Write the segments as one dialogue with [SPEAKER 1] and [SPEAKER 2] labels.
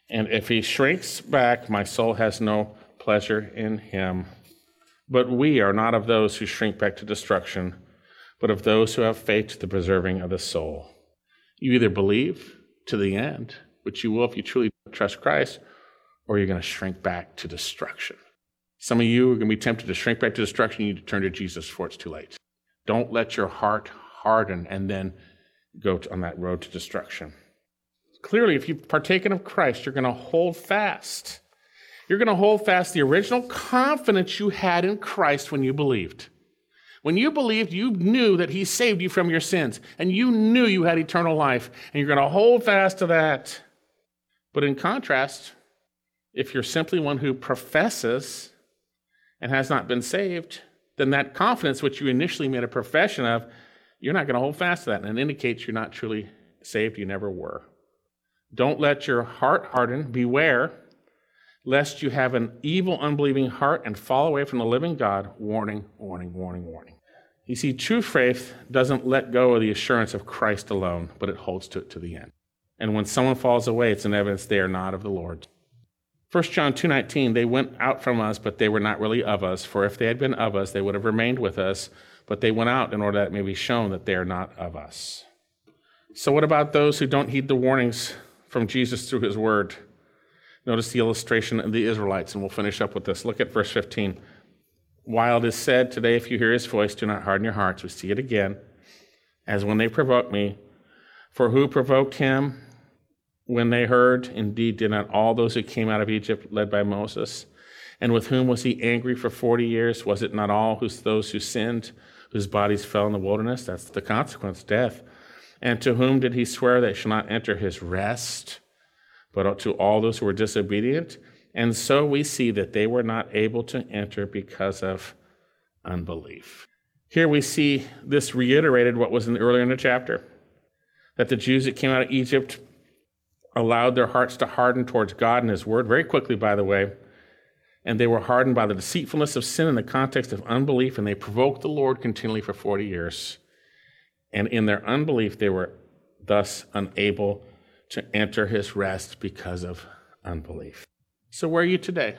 [SPEAKER 1] And if he shrinks back, my soul has no pleasure in him. But we are not of those who shrink back to destruction, but of those who have faith to the preserving of the soul. You either believe to the end, which you will if you truly trust Christ, or you're going to shrink back to destruction. Some of you are going to be tempted to shrink back to destruction. You need to turn to Jesus before it's too late. Don't let your heart harden and then go on that road to destruction. Clearly, if you've partaken of Christ, you're going to hold fast. You're going to hold fast the original confidence you had in Christ when you believed. When you believed, you knew that he saved you from your sins, and you knew you had eternal life, and you're going to hold fast to that. But in contrast, if you're simply one who professes and has not been saved, then that confidence which you initially made a profession of, you're not going to hold fast to that, and it indicates you're not truly saved. You never were. Don't let your heart harden. Beware, lest you have an evil, unbelieving heart and fall away from the living God. Warning, warning, warning, warning. You see, true faith doesn't let go of the assurance of Christ alone, but it holds to it to the end. And when someone falls away, it's an evidence they are not of the Lord. 1 John 2:19, they went out from us, but they were not really of us. For if they had been of us, they would have remained with us. But they went out in order that it may be shown that they are not of us. So what about those who don't heed the warnings from Jesus through his word? Notice the illustration of the Israelites, and we'll finish up with this. Look at verse 15. While it is said, today if you hear his voice, do not harden your hearts. We see it again, as when they provoked me. For who provoked him when they heard? Indeed, did not all those who came out of Egypt led by Moses? And with whom was he angry for 40 years? Was it not all those who sinned, whose bodies fell in the wilderness? That's the consequence, death. And to whom did he swear they shall not enter his rest? But to all those who were disobedient. And so we see that they were not able to enter because of unbelief. Here we see this reiterated what was earlier in the chapter, that the Jews that came out of Egypt allowed their hearts to harden towards God and his word, very quickly, by the way, and they were hardened by the deceitfulness of sin in the context of unbelief, and they provoked the Lord continually for 40 years. And in their unbelief, they were thus unable to enter his rest because of unbelief. So where are you today?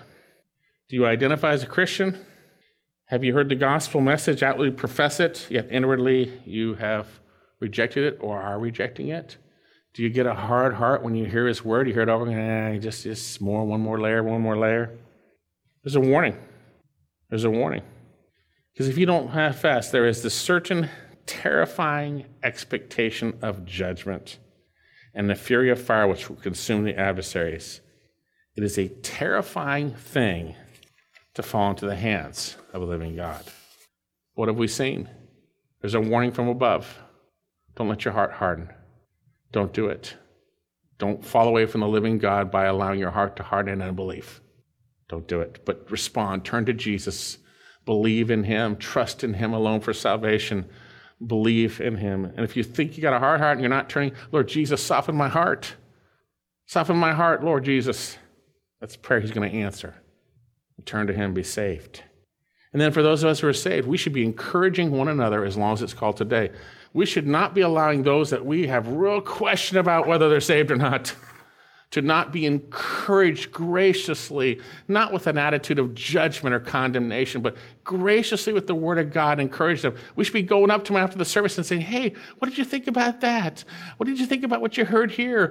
[SPEAKER 1] Do you identify as a Christian? Have you heard the gospel message, outwardly profess it, yet inwardly you have rejected it or are rejecting it? Do you get a hard heart when you hear his word? You hear it over and just more, one more layer. There's a warning. There's a warning. Because if you don't have fast, there is this certain terrifying expectation of judgment and the fury of fire which will consume the adversaries. It is a terrifying thing to fall into the hands of a living God. What have we seen? There's a warning from above. Don't let your heart harden. Don't do it. Don't fall away from the living God by allowing your heart to harden in unbelief. Don't do it. But respond. Turn to Jesus. Believe in him. Trust in him alone for salvation. Believe in him. And if you think you got a hard heart and you're not turning, Lord Jesus, soften my heart. Soften my heart, Lord Jesus. That's a prayer he's going to answer. Turn to him, be saved. And then for those of us who are saved, we should be encouraging one another as long as it's called today. We should not be allowing those that we have real question about whether they're saved or not to not be encouraged graciously, not with an attitude of judgment or condemnation, but graciously with the word of God, encourage them. We should be going up to them after the service and saying, hey, what did you think about that? What did you think about what you heard here?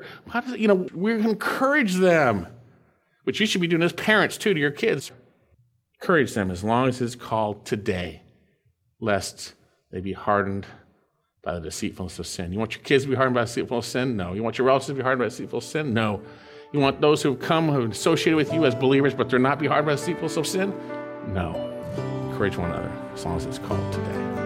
[SPEAKER 1] We're encourage them, which you should be doing as parents too to your kids. Encourage them as long as it's called today, lest they be hardened by the deceitfulness of sin. You want your kids to be hardened by deceitful sin? No. You want your relatives to be hardened by deceitful sin? No. You want those who have come, who have associated with you as believers, but they're not be hardened by deceitful sin? No. Encourage one another as long as it's called today.